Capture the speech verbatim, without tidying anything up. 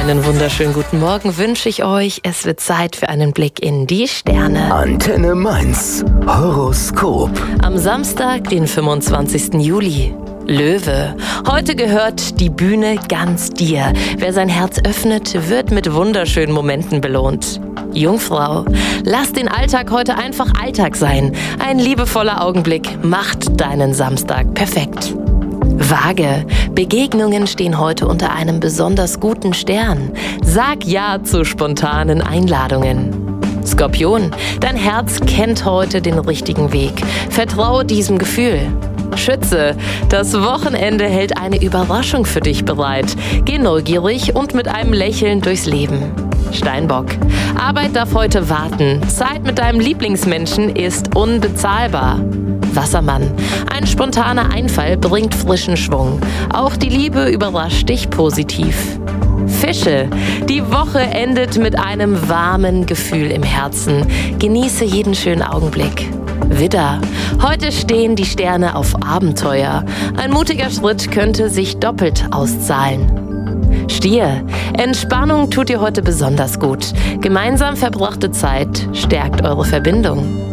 Einen wunderschönen guten Morgen wünsche ich euch. Es wird Zeit für einen Blick in die Sterne. Antenne Mainz. Horoskop. Am Samstag, den fünfundzwanzigsten Juli. Löwe. Heute gehört die Bühne ganz dir. Wer sein Herz öffnet, wird mit wunderschönen Momenten belohnt. Jungfrau. Lass den Alltag heute einfach Alltag sein. Ein liebevoller Augenblick macht deinen Samstag perfekt. Waage. Begegnungen stehen heute unter einem besonders guten Stern. Sag Ja zu spontanen Einladungen. Skorpion. Dein Herz kennt heute den richtigen Weg. Vertraue diesem Gefühl. Schütze. Das Wochenende hält eine Überraschung für dich bereit. Geh neugierig und mit einem Lächeln durchs Leben. Steinbock. Arbeit darf heute warten. Zeit mit deinem Lieblingsmenschen ist unbezahlbar. Wassermann. Ein spontaner Einfall bringt frischen Schwung. Auch die Liebe überrascht dich positiv. Fische. Die Woche endet mit einem warmen Gefühl im Herzen. Genieße jeden schönen Augenblick. Widder. Heute stehen die Sterne auf Abenteuer. Ein mutiger Schritt könnte sich doppelt auszahlen. Stier. Entspannung tut dir heute besonders gut. Gemeinsam verbrachte Zeit stärkt eure Verbindung.